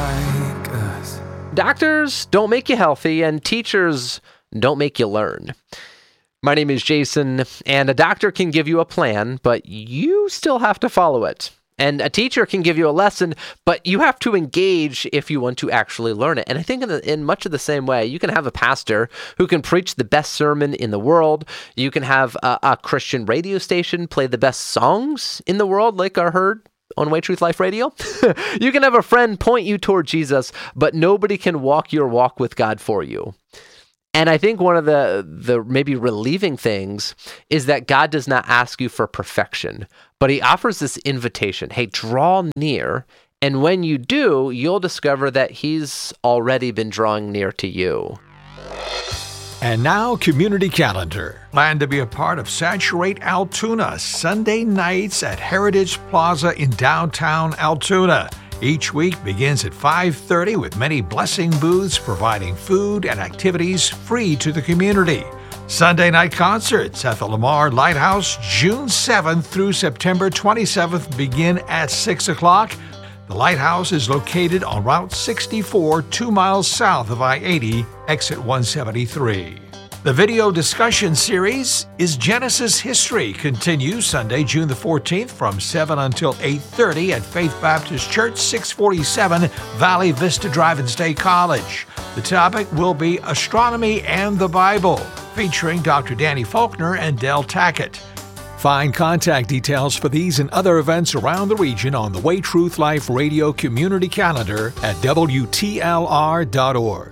like us. Doctors don't make you healthy, and teachers don't make you learn. My name is Jason, and a doctor can give you a plan, but you still have to follow it. And a teacher can give you a lesson, but you have to engage if you want to actually learn it. And I think in much of the same way, you can have a pastor who can preach the best sermon in the world. You can have a Christian radio station play the best songs in the world, like are heard on Way Truth Life Radio. You can have a friend point you toward Jesus, but nobody can walk your walk with God for you. And I think one of the maybe relieving things is that God does not ask you for perfection, but he offers this invitation. Hey, draw near. And when you do, you'll discover that he's already been drawing near to you. And now, Community Calendar. Plan to be a part of Saturate Altoona, Sunday nights at Heritage Plaza in downtown Altoona. Each week begins at 5:30 with many blessing booths providing food and activities free to the community. Sunday night concerts at the Lamar Lighthouse, June 7th through September 27th begin at 6 o'clock. The Lighthouse is located on Route 64, 2 miles south of I-80, exit 173. The video discussion series is Genesis History, continues Sunday, June the 14th from 7 until 8:30 at Faith Baptist Church, 647 Valley Vista Drive in State College. The topic will be Astronomy and the Bible, featuring Dr. Danny Faulkner and Del Tackett. Find contact details for these and other events around the region on the Way Truth Life Radio Community Calendar at WTLR.org.